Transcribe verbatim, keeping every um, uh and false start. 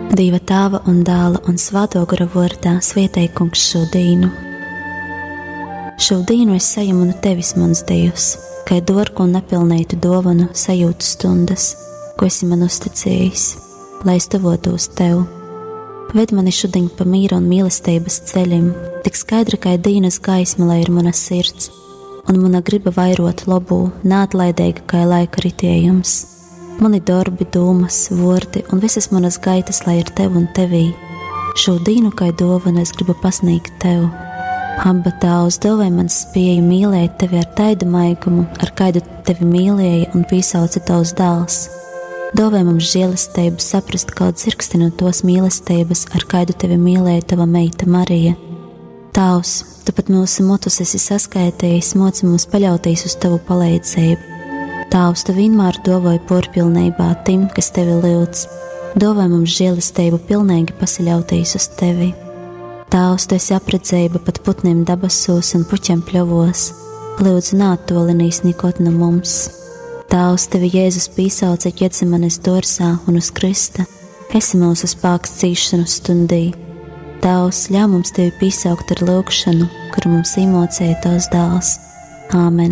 Dieva Tēva un Dēla un Svētā gara vārdā svētī Kungs šo dienu. Šo dienu es saņemu no Tevis, mans Dievs, kā dārgu un nepilnītu dāvanu sajūtu stundas, ko esi man uzticējis, lai es tuvotos Tev. Ved mani šodien pa mīra un mīlestības ceļiem, tik skaidra kā dienas gaisma, lai ir mana sirds, un mana griba vairot labu, neatlaidīga kā laika ritējums. Mani darbi, domas, vārdi un visas manas gaitas, lai ir Tev un Tevī. Šo dienu kā dāvanu es gribu pasniegt Tev. Abba Tēvs, dāvāj man spēju mīlēt Tevi ar taidu maigumu, ar kādu Tevi mīlēja un piesauca Tavs dēls. Dāvāj mums žēlastību saprast kaut dzirksti no tos mīlestības, ar kādu Tevi mīlēja Tava meita Marija. Tavs, Tu pat mūsu motus esi saskaitījis, moci mums paļauties uz Tavu palīdzību. Tavs, Tu vienmēr dāvāj porpilnībā tim, kas Tevi lūdz. Dāvāj mums žēlastību pilnīgi pasiļauties uz Tevi. Tavs, Tu esi apredzība pat putniem dabasos un puķiem pļovos. Lūdzu, neattolinīs nikot no mums. Tavs, Tevi Jēzus pīsauca Ģetsemanes dārzā un uz krista. Esi mūsu spēks cīšanu stundī. Tavs, ļauj mums Tevi pīsaukt ar lūgšanu, kuru mums īmocēja Tavs dēls. Āmen.